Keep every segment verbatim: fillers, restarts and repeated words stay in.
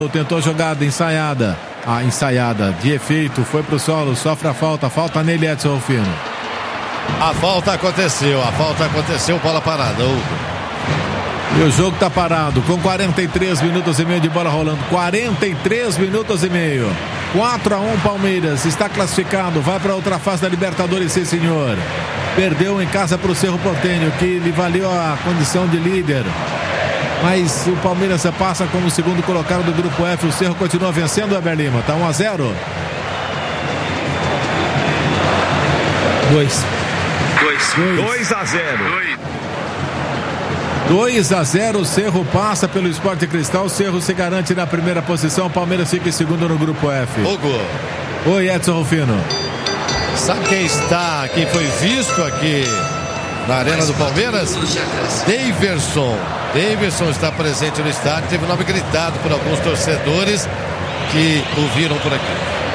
Tentou jogada ensaiada. A ensaiada de efeito foi pro solo, sofre a falta, falta nele Edson Rufino. A falta aconteceu, a falta aconteceu, bola parada. Hugo. E o jogo tá parado com quarenta e três minutos e meio de bola rolando. quarenta e três minutos e meio. quatro a um Palmeiras, está classificado, vai para outra fase da Libertadores, sim senhor. Perdeu em casa pro Cerro Porteño, que lhe valeu a condição de líder. Mas o Palmeiras passa como segundo colocado do grupo F. O Cerro continua vencendo o Weber Lima. Tá um a zero. dois. dois a zero. dois a zero. O Cerro passa pelo Sport Cristal. O Cerro se garante na primeira posição. O Palmeiras fica em segundo no grupo F. Hugo. Oi, Edson Rufino. Sabe quem está, quem foi visto aqui na Arena do Palmeiras? Daverson. Daverson está presente no estádio, teve o nome gritado por alguns torcedores que o viram por aqui.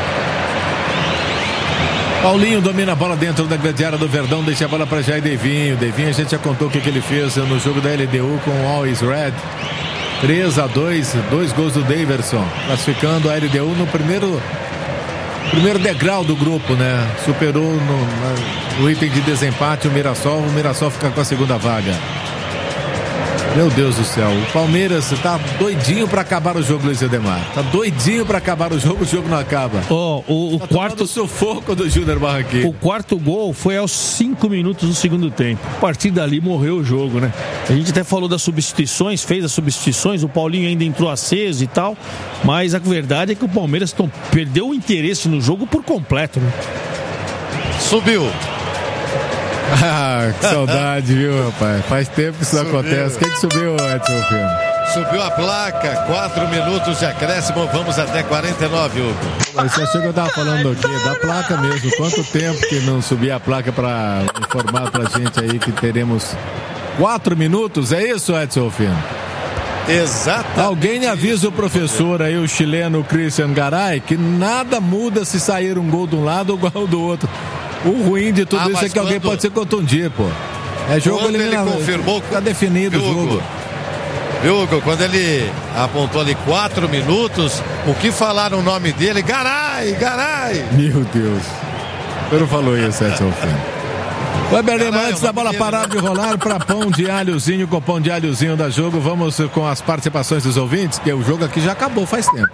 Paulinho domina a bola dentro da grande área do Verdão, deixa a bola para Jair Devinho. Devinho, a gente já contou o que, que ele fez no jogo da L D U com o Always Red. três a dois, dois gols do Daverson, classificando a L D U no primeiro primeiro degrau do grupo, né? Superou no, no item de desempate o Mirassol, o Mirassol fica com a segunda vaga. Meu Deus do céu, o Palmeiras tá doidinho pra acabar o jogo, Luiz Ademar. Tá doidinho pra acabar o jogo, o jogo não acaba. Oh, o o tá quarto sufoco do Júnior Barranquilla. O quarto gol foi aos cinco minutos do segundo tempo. A partir dali morreu o jogo, né? A gente até falou das substituições, fez as substituições, o Paulinho ainda entrou aceso e tal, mas a verdade é que o Palmeiras tom, perdeu o interesse no jogo por completo, né? Subiu. Ah, que saudade, viu, rapaz? Faz tempo que isso subiu. Acontece. Quem que subiu, Edson Filho? Subiu a placa, quatro minutos de acréscimo, vamos até quarenta e nove, Hugo. Você achou que eu tava falando aqui da placa mesmo. Quanto tempo que não subia a placa para informar pra gente aí que teremos quatro minutos? É isso, Edson Filho? Exatamente. Alguém avisa o professor aí, o chileno Christian Garay, que nada muda se sair um gol de um lado ou gol do outro. O ruim de tudo ah, isso é que quando... alguém pode se contundir, pô. É jogo eliminado. Ele confirmou. Fica definido o jogo. Viu, Hugo? Quando ele apontou ali quatro minutos, o que falaram o nome dele? Garay, Garay. Meu Deus. Eu não falou isso, Edson Filho. Weber Lima, antes da bola parar de rolar para pão de alhozinho, com pão de alhozinho da jogo, vamos com as participações dos ouvintes, que o jogo aqui já acabou faz tempo.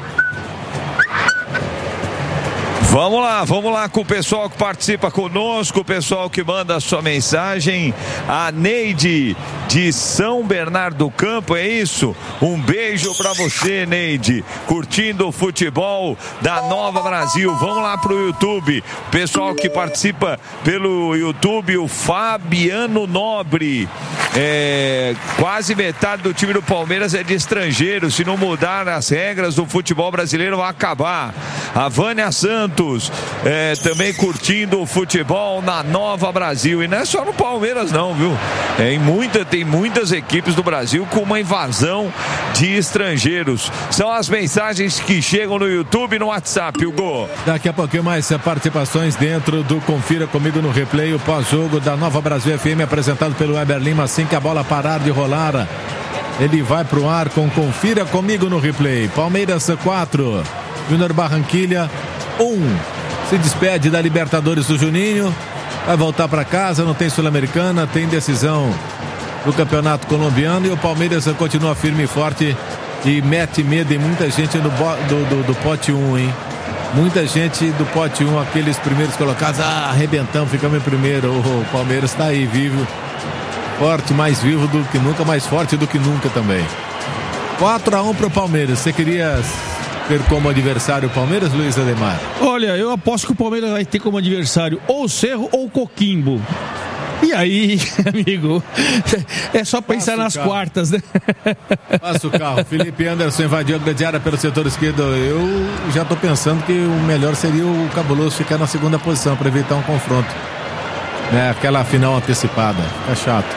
Vamos lá, vamos lá com o pessoal que participa conosco, o pessoal que manda a sua mensagem. A Neide de São Bernardo do Campo, é isso? Um beijo pra você, Neide, curtindo o futebol da Nova Brasil. Vamos lá pro YouTube, o pessoal que participa pelo YouTube, o Fabiano Nobre. É, quase metade do time do Palmeiras é de estrangeiro. Se não mudar as regras do futebol brasileiro, vai acabar. A Vânia Santos é, também curtindo o futebol na Nova Brasil. E não é só no Palmeiras não, viu? É, em muita, tem muitas equipes do Brasil com uma invasão de estrangeiros. São as mensagens que chegam no YouTube e no WhatsApp, Hugo. Daqui a pouquinho mais participações dentro do Confira Comigo no Replay, o pós-jogo da Nova Brasil F M, apresentado pelo Weber Lima. Assim que a bola parar de rolar, ele vai pro ar com Confira Comigo no Replay. Palmeiras quatro, Júnior Barranquilla um. Se despede da Libertadores do Juninho, vai voltar para casa, não tem Sul-Americana, tem decisão do Campeonato Colombiano, e o Palmeiras continua firme e forte e mete medo em muita gente no bo, do, do, do pote um, hein? Muita gente do pote um, aqueles primeiros colocados, ah, arrebentamos, ficamos em primeiro. O Palmeiras está aí, vivo, forte, mais vivo do que nunca, mais forte do que nunca também. quatro a um pro Palmeiras. Você queria ter como adversário o Palmeiras, Luiz Ademar? Olha, eu aposto que o Palmeiras vai ter como adversário ou o Cerro ou o Coquimbo. E aí, amigo, é só pensar nas quartas, né? Passa o carro. Felipe Anderson invadiu a grande área pelo setor esquerdo. Eu já tô pensando que o melhor seria o Cabuloso ficar na segunda posição para evitar um confronto, né? Aquela final antecipada. Fica chato.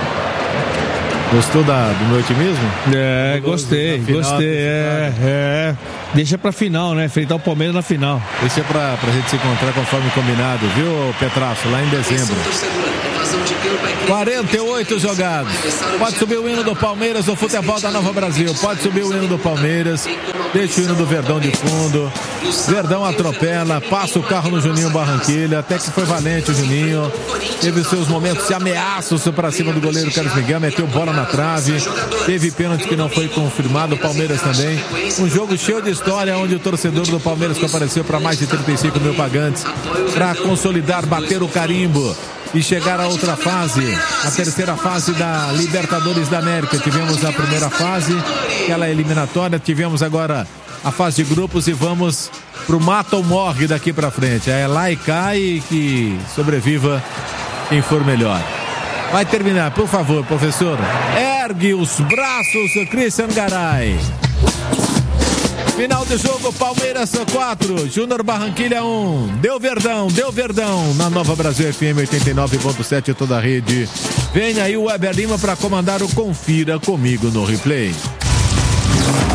Gostou da, do meu otimismo? É, gostei, gostei. É, é. Deixa pra final, né? Enfrentar o Palmeiras na final. Deixa pra, pra gente se encontrar conforme combinado, viu, Petraço? Lá em dezembro. quarenta e oito jogados. Pode subir o hino do Palmeiras do futebol da Nova Brasil. Pode subir o hino do Palmeiras. Deixa o hino do Verdão de fundo. Verdão atropela, passa o carro no Juninho Barranquilla. Até que foi valente o Juninho. Teve seus momentos de ameaças para cima do goleiro Carlos Miguel. Meteu bola na trave. Teve pênalti que não foi confirmado. O Palmeiras também. Um jogo cheio de história, onde o torcedor do Palmeiras compareceu para mais de trinta e cinco mil pagantes para consolidar, bater o carimbo e chegar a outra fase, a terceira fase da Libertadores da América. Tivemos a primeira fase, aquela eliminatória, tivemos agora a fase de grupos e vamos pro mata ou morre daqui para frente. É lá e cá e que sobreviva quem for melhor. Vai terminar, por favor, professor. Ergue os braços, Christian Garay. Final do jogo, Palmeiras quatro, Júnior Barranquilla um. Deu Verdão, deu Verdão na Nova Brasil F M oitenta e nove ponto sete, toda a rede. Vem aí o Weber Lima para comandar o Confira Comigo no Replay.